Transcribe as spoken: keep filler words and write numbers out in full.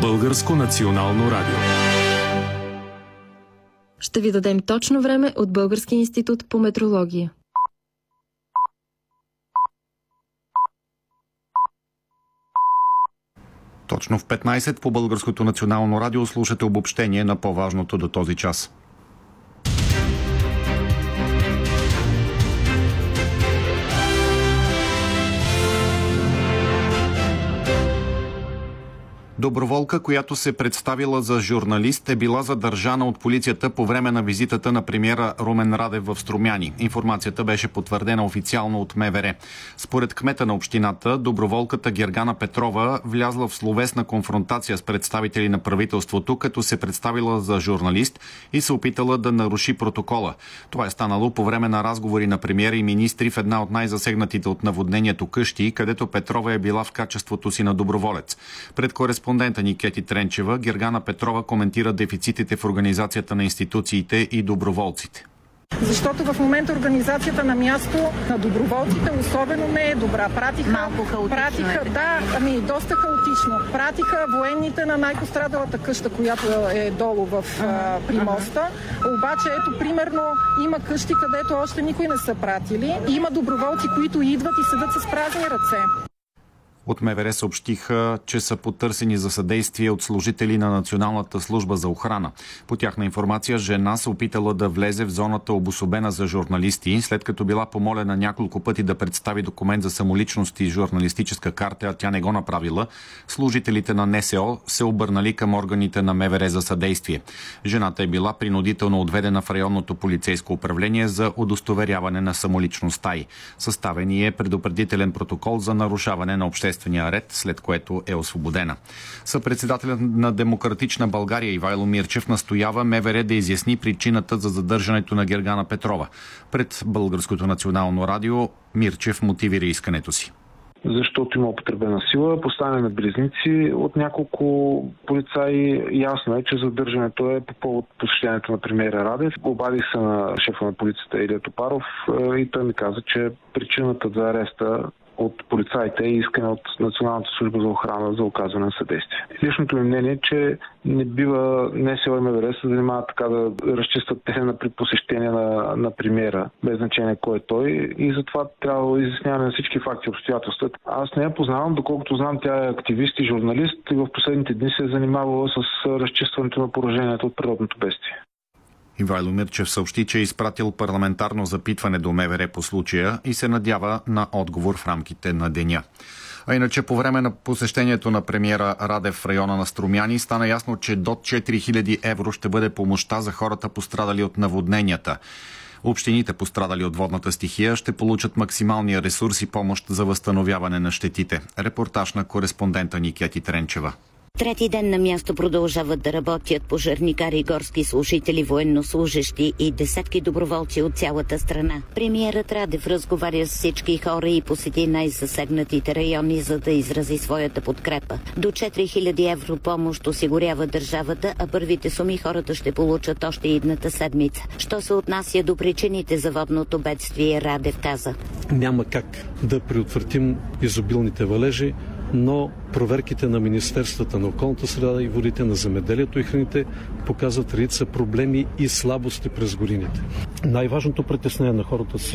Българско национално радио. Ще ви дадем точно време от Българския институт по метрология. Точно в петнайсет по Българското национално радио слушате обобщение на по-важното до този час. Доброволка, която се представила за журналист, е била задържана от полицията по време на визитата на премиера Румен Радев в Струмяни. Информацията беше потвърдена официално от МВР. Според кмета на общината, доброволката Гергана Петрова влязла в словесна конфронтация с представители на правителството, като се представила за журналист и се опитала да наруши протокола. Това е станало по време на разговори на премиера и министри в една от най-засегнатите от наводнението къщи, където Петрова е била в качеството си на доброволец. Пред кореспондента ни Кети Тренчева, Гергана Петрова коментира дефицитите в организацията на институциите и доброволците. Защото в момента организацията на място на доброволците особено не е добра. Пратиха, Малко хаотично пратиха, е. да, ами доста хаотично. Пратиха военните на най-пострадалата къща, която е долу в а, при моста. Обаче, ето, примерно, има къщи, където още никой не са пратили. Има доброволци, които идват и седат с празни ръце. От МВР съобщиха, че са потърсени за съдействие от служители на Националната служба за охрана. По тяхна информация, жена се опитала да влезе в зоната обособена за журналисти, след като била помолена няколко пъти да представи документ за самоличност и журналистическа карта, а тя не го направила. Служителите на НСО се обърнали към органите на МВР за съдействие. Жената е била принудително отведена в районното полицейско управление за удостоверяване на самоличността й. Съставен е предупредителен протокол за нарушаване на обществения ред, след което е освободена. Съпредседателят на Демократична България Ивайло Мирчев настоява МВР да изясни причината за задържането на Гергана Петрова. Пред Българското национално радио Мирчев мотивира искането си. Защото има употребена сила, поставяне на белезници от няколко полицаи. Ясно е, че задържането е по повод посещението на премиера Радев. Обадих се на шефа на полицията Илия Топаров и той ми каза, че причината за ареста от полицаите е искане от Националната служба за охрана за оказване на съдействие. Личното ми мнение е, че не бива НСО и МВР се занимават така да разчистват терена при посещение на, на премиера, без значение кой е той, и затова трябва изясняване на всички факти и обстоятелства. Аз не я познавам, доколкото знам, тя е активист и журналист и в последните дни се е занимавала с разчистването на поражението от природното бедствие. Ивайло Мирчев съобщи, че е изпратил парламентарно запитване до МВР по случая и се надява на отговор в рамките на деня. А иначе по време на посещението на премиера Радев в района на Струмяни стана ясно, че до четири хиляди евро ще бъде помощта за хората, пострадали от наводненията. Общините, пострадали от водната стихия, ще получат максималния ресурс и помощ за възстановяване на щетите. Репортаж на кореспондента ни Кети Тренчева. Трети ден на място продължават да работят пожарникари, горски служители, военнослужещи и десетки доброволци от цялата страна. Премиерът Радев разговаря с всички хора и посети най-засегнатите райони, за да изрази своята подкрепа. До четири хиляди евро помощ осигурява държавата, а първите суми хората ще получат още идната седмица. Що се отнася до причините за водното бедствие, Радев каза: няма как да предотвратим изобилните валежи, но проверките на Министерствата на околната среда и водите, на земеделието и храните показват редица проблеми и слабости през годините. Най-важното притеснение на хората